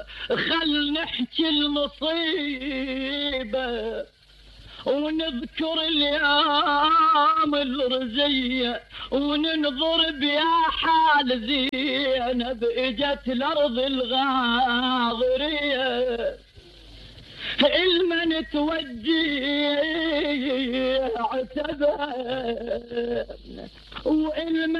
خل نحكي المصيبة ونذكر اليوم الرزية وننظر بيا حال زينب اجت الارض الغاضرية المن توجه عتبة